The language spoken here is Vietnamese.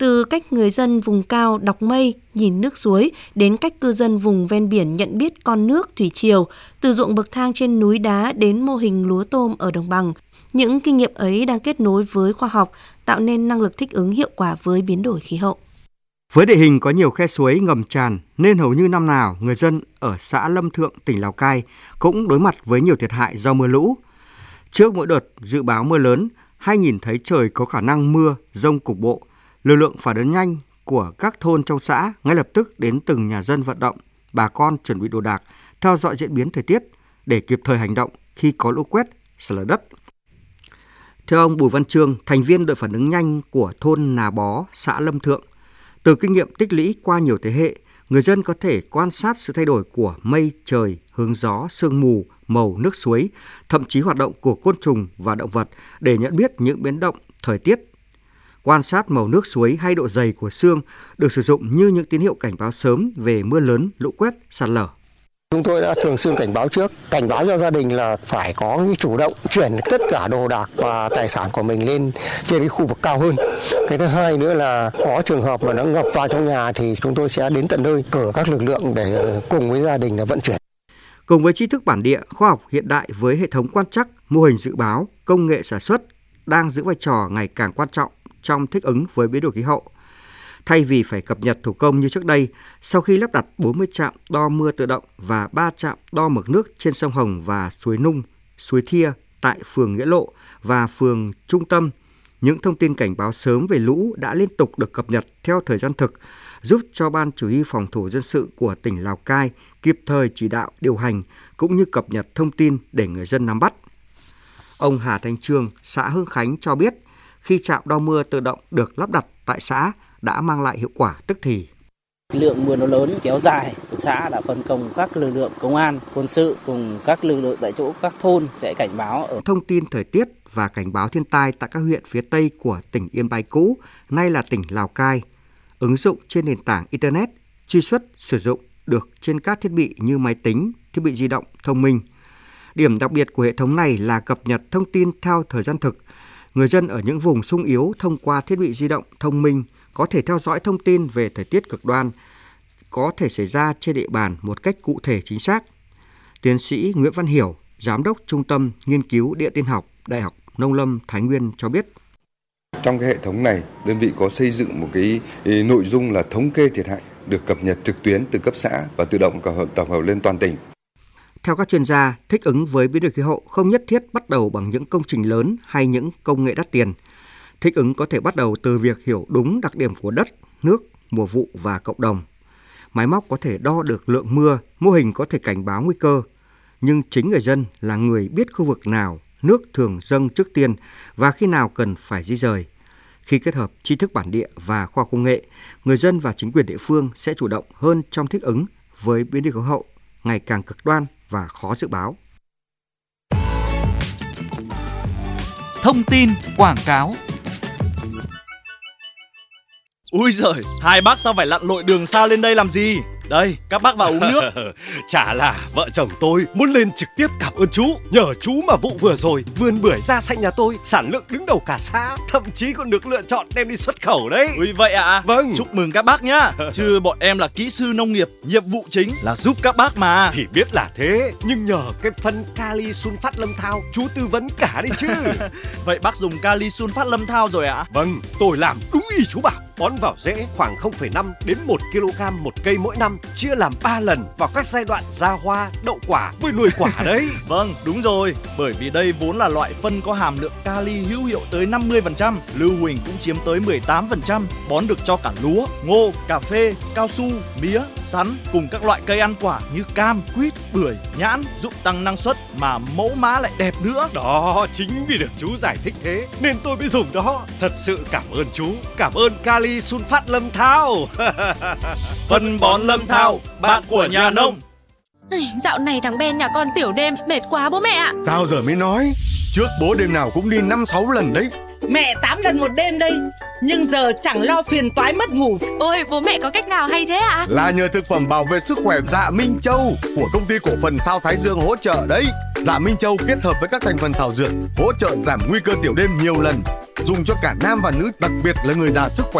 Từ cách người dân vùng cao đọc mây, nhìn nước suối, đến cách cư dân vùng ven biển nhận biết con nước thủy triều, từ ruộng bậc thang trên núi đá đến mô hình lúa tôm ở đồng bằng. Những kinh nghiệm ấy đang kết nối với khoa học, tạo nên năng lực thích ứng hiệu quả với biến đổi khí hậu. Với địa hình có nhiều khe suối ngầm tràn nên hầu như năm nào người dân ở xã Lâm Thượng, tỉnh Lào Cai cũng đối mặt với nhiều thiệt hại do mưa lũ. Trước mỗi đợt dự báo mưa lớn hay nhìn thấy trời có khả năng mưa, dông cục bộ, lực lượng phản ứng nhanh của các thôn trong xã ngay lập tức đến từng nhà dân vận động, bà con chuẩn bị đồ đạc, theo dõi diễn biến thời tiết để kịp thời hành động khi có lũ quét, sạt lở đất. Theo ông Bùi Văn Trương, thành viên đội phản ứng nhanh của thôn Nà Bó, xã Lâm Thượng, từ kinh nghiệm tích lũy qua nhiều thế hệ, người dân có thể quan sát sự thay đổi của mây trời, hướng gió, sương mù, màu nước suối, thậm chí hoạt động của côn trùng và động vật để nhận biết những biến động thời tiết. Quan sát màu nước suối hay độ dày của sương được sử dụng như những tín hiệu cảnh báo sớm về mưa lớn, lũ quét, sạt lở. Chúng tôi đã thường xuyên cảnh báo trước, cảnh báo cho gia đình là phải có chủ động chuyển tất cả đồ đạc và tài sản của mình lên trên cái khu vực cao hơn. Cái thứ hai nữa là có trường hợp mà nó ngập vào trong nhà thì chúng tôi sẽ đến tận nơi cử các lực lượng để cùng với gia đình là vận chuyển. Cùng với tri thức bản địa, khoa học hiện đại với hệ thống quan trắc, mô hình dự báo, công nghệ sản xuất đang giữ vai trò ngày càng quan trọng trong thích ứng với biến đổi khí hậu. Thay vì phải cập nhật thủ công như trước đây, sau khi lắp đặt 40 trạm đo mưa tự động và 3 trạm đo mực nước trên sông Hồng và suối Nung, suối Thia tại phường Nghĩa Lộ và phường Trung Tâm, những thông tin cảnh báo sớm về lũ đã liên tục được cập nhật theo thời gian thực, giúp cho Ban Chỉ huy Phòng thủ dân sự của tỉnh Lào Cai kịp thời chỉ đạo điều hành cũng như cập nhật thông tin để người dân nắm bắt. Ông Hà Thanh Trương, xã Hưng Khánh cho biết, khi trạm đo mưa tự động được lắp đặt tại xã đã mang lại hiệu quả tức thì. Lượng mưa nó lớn kéo dài, xã đã phân công các lực lượng công an, quân sự cùng các lực lượng tại chỗ các thôn sẽ cảnh báo ở thông tin thời tiết và cảnh báo thiên tai tại các huyện phía Tây của tỉnh Yên Bái cũ, nay là tỉnh Lào Cai. Ứng dụng trên nền tảng Internet, truy xuất sử dụng được trên các thiết bị như máy tính, thiết bị di động thông minh. Điểm đặc biệt của hệ thống này là cập nhật thông tin theo thời gian thực. Người dân ở những vùng xung yếu thông qua thiết bị di động thông minh có thể theo dõi thông tin về thời tiết cực đoan có thể xảy ra trên địa bàn một cách cụ thể chính xác. Tiến sĩ Nguyễn Văn Hiểu, Giám đốc Trung tâm Nghiên cứu Địa tin học, Đại học Nông lâm Thái Nguyên cho biết. Trong cái hệ thống này, đơn vị có xây dựng một cái nội dung là thống kê thiệt hại được cập nhật trực tuyến từ cấp xã và tự động tổng hợp lên toàn tỉnh. Theo các chuyên gia, thích ứng với biến đổi khí hậu không nhất thiết bắt đầu bằng những công trình lớn hay những công nghệ đắt tiền. Thích ứng có thể bắt đầu từ việc hiểu đúng đặc điểm của đất, nước, mùa vụ và cộng đồng. Máy móc có thể đo được lượng mưa, mô hình có thể cảnh báo nguy cơ. Nhưng chính người dân là người biết khu vực nào nước thường dâng trước tiên và khi nào cần phải di rời. Khi kết hợp tri thức bản địa và khoa công nghệ, người dân và chính quyền địa phương sẽ chủ động hơn trong thích ứng với biến đổi khí hậu ngày càng cực đoan và khó dự báo. Thông tin quảng cáo. Úi giời, hai bác sao phải lặn lội đường xa lên đây làm gì? Đây, các bác vào uống nước. Chả là vợ chồng tôi muốn lên trực tiếp cảm ơn chú. Nhờ chú mà vụ vừa rồi, vườn bưởi da xanh nhà tôi sản lượng đứng đầu cả xã, thậm chí còn được lựa chọn đem đi xuất khẩu đấy. Ui vậy ạ? Vâng. Chúc mừng các bác nhá. Chứ bọn em là kỹ sư nông nghiệp, nhiệm vụ chính là giúp các bác mà. Thì biết là thế, nhưng nhờ cái phân kali sunfat Lâm Thao, chú tư vấn cả đi chứ. Vậy bác dùng kali sunfat Lâm Thao rồi ạ? Vâng, tôi làm đúng y chú bảo. Bón vào rễ khoảng 0,5 đến 1 kg một cây mỗi năm, chia làm 3 lần vào các giai đoạn ra hoa, đậu quả với nuôi quả đấy. Vâng, đúng rồi, bởi vì đây vốn là loại phân có hàm lượng kali hữu hiệu tới 50%, lưu huỳnh cũng chiếm tới 18%, bón được cho cả lúa, ngô, cà phê, cao su, mía, sắn cùng các loại cây ăn quả như cam, quýt, bưởi, nhãn, giúp tăng năng suất mà mẫu mã lại đẹp nữa. Đó, chính vì được chú giải thích thế nên tôi mới dùng đó. Thật sự cảm ơn chú, cảm ơn kali sunfat Lâm Thao. Phân bón Lâm Thao, bạn của nhà nông. Dạo này thằng Ben nhà con tiểu đêm mệt quá bố mẹ ạ. Sao giờ mới nói? Trước bố đêm nào cũng đi 5-6 lần đấy. Mẹ 8 lần một đêm đây. Nhưng giờ chẳng lo phiền toái mất ngủ. Ôi bố mẹ có cách nào hay thế ạ? Là nhờ thực phẩm bảo vệ sức khỏe Dạ Minh Châu của công ty cổ phần Sao Thái Dương hỗ trợ đấy. Dạ Minh Châu kết hợp với các thành phần thảo dược hỗ trợ giảm nguy cơ tiểu đêm nhiều lần, dùng cho cả nam và nữ, đặc biệt là người già sức khỏe